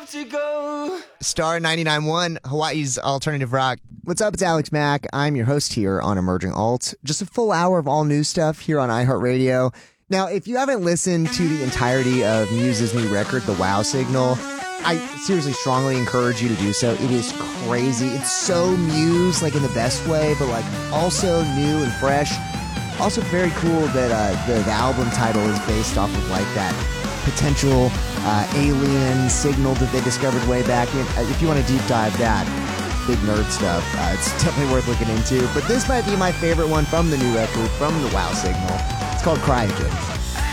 to go. Star 99.1, Hawaii's alternative rock. What's up? It's Alex Mack. I'm your host here on Emerging Alt. Just a full hour of all new stuff here on iHeartRadio. Now, if you haven't listened to the entirety of Muse's new record, The Wow Signal, I seriously strongly encourage you to do so. It is crazy. It's so Muse, like in the best way, but like also new and fresh. Also very cool that the album title is based off of like that potential alien signal that they discovered way back in. If you want to deep dive that, big nerd stuff, it's definitely worth looking into. But this might be my favorite one from the new record, from the Wow Signal. It's called Cryogen.